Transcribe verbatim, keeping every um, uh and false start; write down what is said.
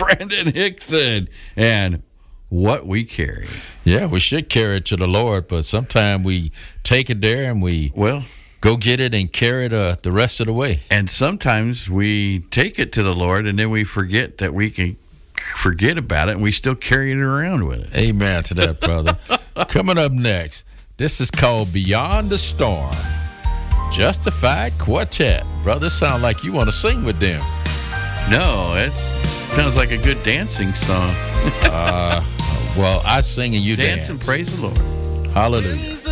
Brandon Hickson and What We Carry. Yeah, we should carry it to the Lord, but sometimes we take it there and we well go get it and carry it uh, the rest of the way. And sometimes we take it to the Lord and then we forget that we can forget about it and we still carry it around with it. Amen to that, brother. Coming up next, this is called Beyond the Storm. Justified Quartet. Brother, sound like you want to sing with them. No, it sounds like a good dancing song. uh, well, I sing and you dance. Dance and praise the Lord. Hallelujah.